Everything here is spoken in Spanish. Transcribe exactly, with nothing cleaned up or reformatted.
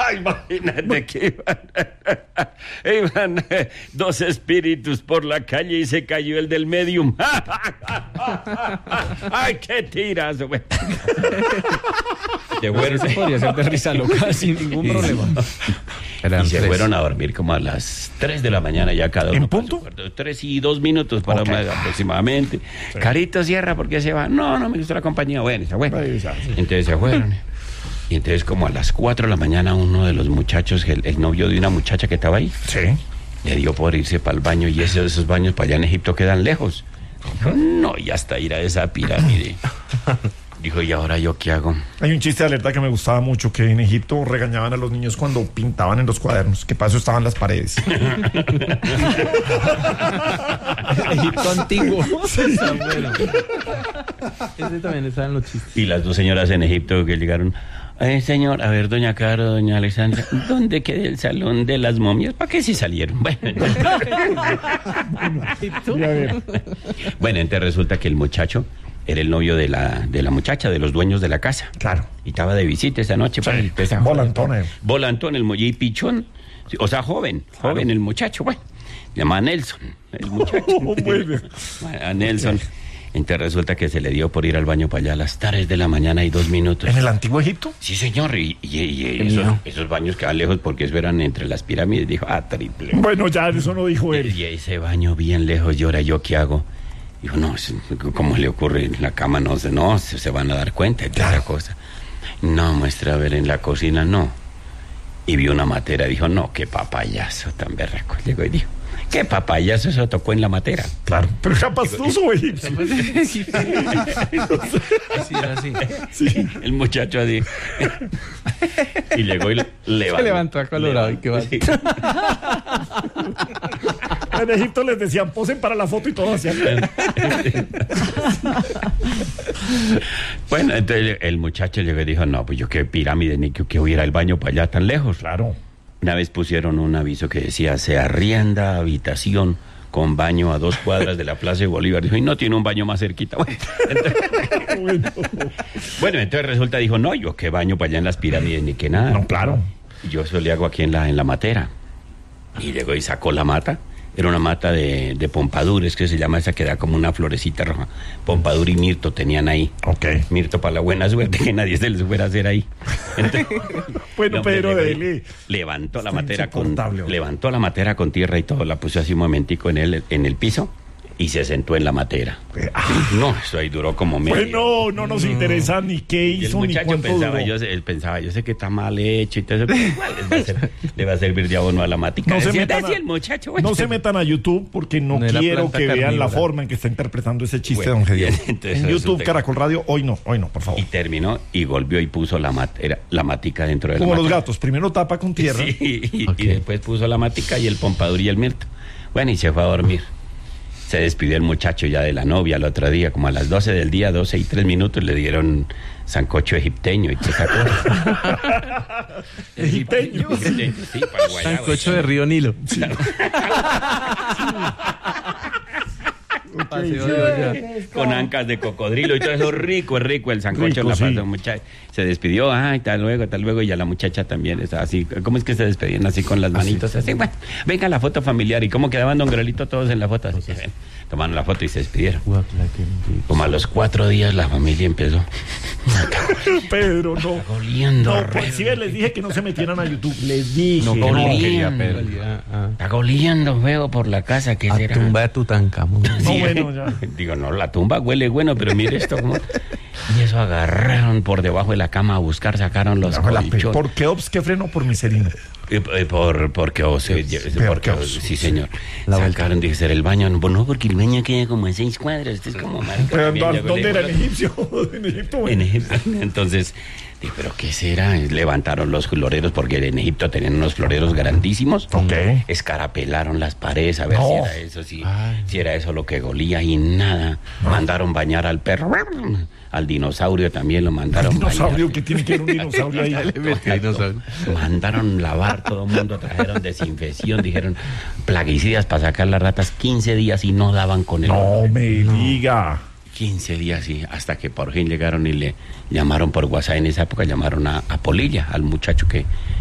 Imagínate que iban, iban eh, dos espíritus por la calle y se cayó el del medium. ¡Ay, qué tirazo, güey! Se fueron, Eso podría ser de risa loca sin ningún problema. Y se fueron a dormir como a las tres de la mañana ya cada uno. ¿En punto? Tres y dos minutos para Okay. más aproximadamente. Sí. Carito Sierra, ¿por qué se va? No, no me gustó la compañía. Bueno, se fue. Entonces se fueron. Y entonces como a las cuatro de la mañana uno de los muchachos, el, el novio de una muchacha que estaba ahí, sí, le dio por irse para el baño y esos, esos baños para allá en Egipto quedan lejos. Dijo, no, y hasta ir a esa pirámide. Dijo, ¿y ahora yo qué hago? Hay un chiste de alerta que me gustaba mucho, que en Egipto regañaban a los niños cuando pintaban en los cuadernos, que para eso estaban las paredes. Egipto antiguo. Está bueno. Ese también está en los chistes. Y las dos señoras en Egipto que llegaron, eh, señor, a ver, doña Caro, doña Alexandra, ¿dónde queda el salón de las momias? ¿Para qué si salieron? Bueno, bueno, entonces resulta que el muchacho era el novio de la, de la muchacha, de los dueños de la casa. Claro. Y estaba de visita esa noche. Sí, para el, esa volantón. Eh. Volantón, el y pichón. O sea, joven, claro. Joven el muchacho, bueno. Se llama Nelson, el muchacho. Oh, bueno. A Nelson. Entonces resulta que se le dio por ir al baño para allá a las tres de la mañana y dos minutos. ¿En el antiguo Egipto? Sí, señor. Y, y, y esos, esos baños quedan lejos porque eso eran entre las pirámides. Dijo, ah, triple. Bueno, ya eso no dijo él. Y ese baño bien lejos, y ahora yo qué hago. Dijo, no, ¿cómo le ocurre en la cama? No, no se, se van a dar cuenta de claro. esa cosa. No, muestra a ver en la cocina, no. Y vio una matera, dijo, no, qué papayazo tan berraco. Llegó y dijo, qué papayazo, eso tocó en la matera. Claro, pero ya pastoso, egipcio. Sí, así. Sí. El muchacho así. Y llegó y levantó. Se levantó a Colorado y qué va. Sí. En Egipto les decían, posen para la foto y todo hacían. Bueno, entonces el muchacho llegó y dijo, no, pues yo qué pirámide, ni que, que hubiera el baño para allá tan lejos. Claro. Una vez pusieron un aviso que decía, se arrienda habitación con baño a dos cuadras de la Plaza de Bolívar. Dijo, y no tiene un baño más cerquita. Bueno, entonces, bueno, entonces resulta, dijo, no, yo qué baño para allá en las pirámides, ni que nada. No, claro. Y yo eso le hago aquí en la, en la matera. Y llegó y sacó la mata. Era una mata de, de pompadures, que se llama esa que da como una florecita roja. Pompadur y mirto tenían ahí. Ok. Mirto para la buena suerte que nadie se les fuera a hacer ahí. Entonces, bueno, no, Pedro le, Dele. Levantó Está la matera con hombre. levantó la matera con tierra y todo, la puso así un momentico en el, en el piso y se sentó en la matera. Ah. No, eso ahí duró como medio. Bueno, no nos interesa ni qué Y el hizo ni muchacho cuánto pensaba, duró. yo sé, él pensaba, yo sé que está mal hecho y todo eso, pero igual les va a ser- le va a servir de abono a la matica. No se Decía, metan decía a- el muchacho, bueno. No se metan a YouTube porque no, No era quiero planta que vean la carnívora. forma en que está interpretando ese chiste, Bueno, don Gediel. bien, entonces En resulta YouTube, que- Caracol Radio, hoy no, hoy no, por favor. Y terminó y volvió y puso la matera, la matica dentro de Como la los matica. gatos, primero tapa con tierra. Sí, y, Ok. y después puso la matica y el pompadur y el mirto. Bueno, y se fue a dormir. Se despidió el muchacho ya de la novia el otro día, como a las doce del día, doce y tres minutos, le dieron sancocho egipteño y toda esa cosa. Egipteño. Sí, para el guayabo. Sancocho de Río Nilo. Ok, Paseo sí. de olla. Con ancas de cocodrilo y todo eso, rico, es rico el sancocho. Rico, la sí. pasó, muchacha. Se despidió, ay, hasta luego, hasta luego, y a la muchacha también, está así. ¿Cómo es que se despedían así con las manitos? Así, bueno, venga la foto familiar. ¿Y cómo quedaban don Grelito todos en la foto? Así, ven, tomaron la foto y se despidieron. Como a los cuatro días la familia empezó. Pedro, no. Está oliendo. No, re- pues sí, les dije que no se metieran a YouTube. Les dije. No, Sí, no no, quería bien. Pedro. Ah, Está oliendo feo por la casa, ¿qué ah. A será? tumba de Tutankamón. No, Sí. bueno, ya. Digo, no, la tumba huele bueno, pero mire esto como... Y eso agarraron por debajo de la cama a buscar, sacaron los colchones. ¿Por qué Ops que freno por miserina? Eh, eh, por, porque os, eh, Peor porque que os- os. sí señor. La Sacaron, dije, ser el baño. No, no, porque el baño queda como en seis cuadras. Este es como marica, Pero, también llegó ¿dónde el- era el egipcio? En Egipto, En bueno. Egipto. Entonces, dije, ¿pero qué será? Levantaron los floreros, porque en Egipto tenían unos floreros grandísimos. Ok. Escarapelaron las paredes a ver No. si era eso, si, Ay. si era eso lo que golía y nada. Mandaron bañar al perro, al dinosaurio también lo mandaron Dinosaurio, bañar. ¿qué tiene que ver un dinosaurio ahí? Le metí dinosaurio. Mandaron lavar, todo el mundo trajeron desinfección, dijeron plaguicidas para sacar las ratas, quince días y no daban con el No me diga. quince días y hasta que por fin llegaron y le llamaron por WhatsApp. En esa época llamaron a, a Polilla, al muchacho que,